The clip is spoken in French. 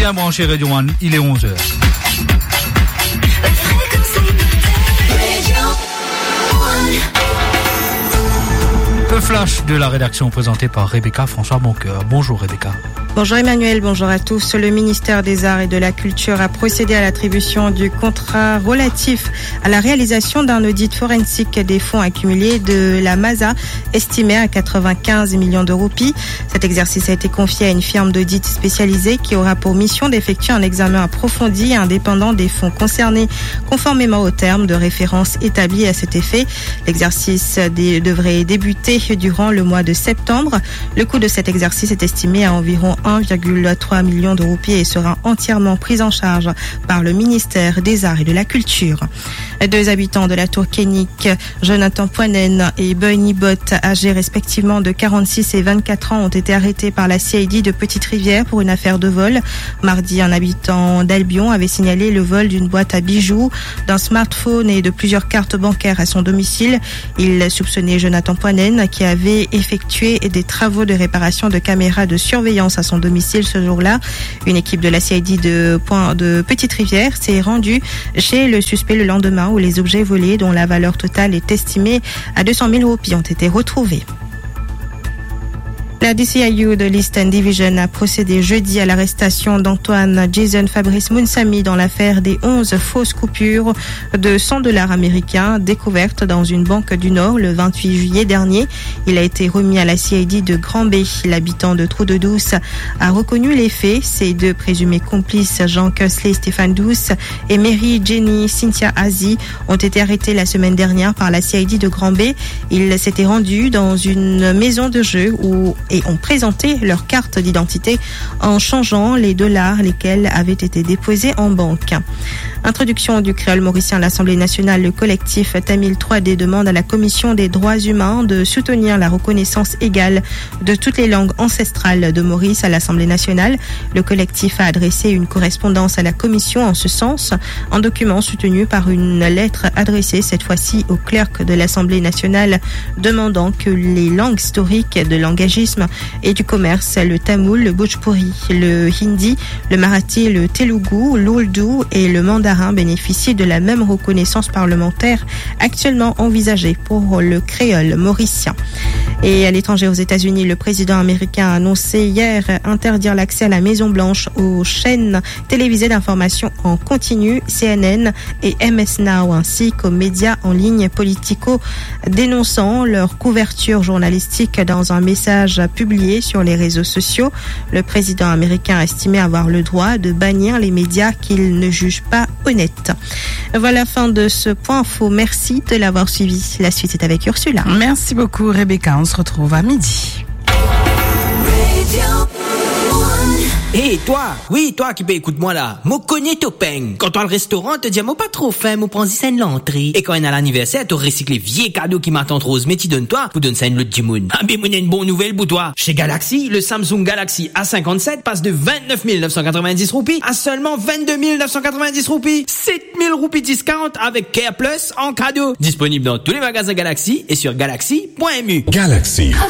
Bien branché Radio One, il est 11h. Le flash de la rédaction présenté par Rebecca François Boncoeur. Bonjour Rebecca. Bonjour Emmanuel, bonjour à tous. Le ministère des Arts et de la Culture a procédé à l'attribution du contrat relatif à la réalisation d'un audit forensique des fonds accumulés de la MASA, estimé à 95 millions de roupies. Cet exercice a été confié à une firme d'audit spécialisée qui aura pour mission d'effectuer un examen approfondi et indépendant des fonds concernés, conformément aux termes de référence établis à cet effet. L'exercice devrait débuter durant le mois de septembre. Le coût de cet exercice est estimé à environ 1,3 million de roupies et sera entièrement pris en charge par le ministère des Arts et de la Culture. 2 habitants de la tour Kénique, Jonathan Poinen et Bunny Bott, âgés respectivement de 46 et 24 ans, ont été arrêtés par la CID de Petite-Rivière pour une affaire de vol. Mardi, un habitant d'Albion avait signalé le vol d'une boîte à bijoux, d'un smartphone et de plusieurs cartes bancaires à son domicile. Il soupçonnait Jonathan Poinen qui avait effectué des travaux de réparation de caméras de surveillance à son domicile ce jour-là. Une équipe de la CID de Petite-Rivière s'est rendue chez le suspect le lendemain où les objets volés, dont la valeur totale est estimée à 200 000 roupies, ont été retrouvés. La DCIU de l'Eastern Division a procédé jeudi à l'arrestation d'Antoine Jason Fabrice Mounsami dans l'affaire des 11 fausses coupures de $100 américains découvertes dans une banque du Nord le 28 juillet dernier. Il a été remis à la CID de Grand-Bay. L'habitant de Trou-de-Douce a reconnu les faits. Ses 2 présumés complices, Jean Cusley Stéphane Douce et Mary Jenny Cynthia Azi, ont été arrêtés la semaine dernière par la CID de Grand-Bay. Ils s'étaient rendus dans une maison de jeu et ont présenté leur carte d'identité en changeant les dollars lesquels avaient été déposés en banque. Introduction du créole mauricien à l'Assemblée nationale, le collectif Tamil 3D demande à la Commission des droits humains de soutenir la reconnaissance égale de toutes les langues ancestrales de Maurice à l'Assemblée nationale. Le collectif a adressé une correspondance à la Commission en ce sens, un document soutenu par une lettre adressée cette fois-ci au clerc de l'Assemblée nationale demandant que les langues historiques de langagisme et du commerce, le tamoul, le bhojpuri, le hindi, le marathi, le telugu, l'ourdou et le mandarin bénéficient de la même reconnaissance parlementaire actuellement envisagée pour le créole mauricien. Et à l'étranger, aux États-Unis, le président américain a annoncé hier interdire l'accès à la Maison-Blanche aux chaînes télévisées d'information en continu, CNN et MS Now, ainsi qu'aux médias en ligne politico, dénonçant leur couverture journalistique dans un message publié sur les réseaux sociaux. Le président américain a estimé avoir le droit de bannir les médias qu'il ne juge pas honnêtes. Voilà, fin de ce point info. Merci de l'avoir suivi. La suite est avec Ursula. Merci beaucoup Rebecca. On se retrouve à midi. Hé, toi! Oui, toi qui peux écoute-moi là. Moi connais ton peigne. Quand toi le restaurant te dit, moi pas trop faim, moi prends ça l'entrée. Et quand on a l'anniversaire, tu recycles les vieux cadeaux qui m'attendent rose, mais tu donnes toi, pour donner ça une l'autre dimoun. Ah, mais moi, une bonne nouvelle pour toi. Chez Galaxy, le Samsung Galaxy A57 passe de 29 990 roupies à seulement 22 990 roupies. 7 000 roupies discount avec Care Plus en cadeau. Disponible dans tous les magasins Galaxy et sur galaxy.mu. Galaxy.